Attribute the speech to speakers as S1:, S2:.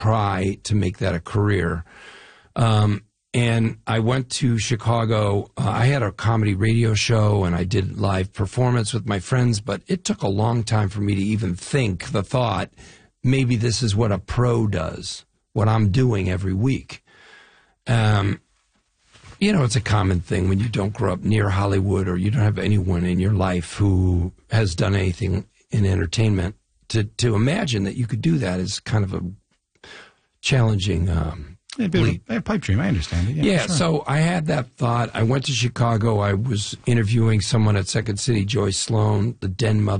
S1: try to make that a career. And I went to Chicago. I had a comedy radio show, and I did live performance with my friends, but it took a long time for me to even think the thought, maybe this is what a pro does, what I'm doing every week. You know, it's a common thing when you don't grow up near Hollywood or you don't have anyone in your life who has done anything in entertainment. To imagine that you could do that is kind of a challenging
S2: a pipe dream, I understand it.
S1: Yeah,
S2: sure.
S1: So I had that thought. I went to Chicago. I was interviewing someone at Second City, Joyce Sloan, the den mother.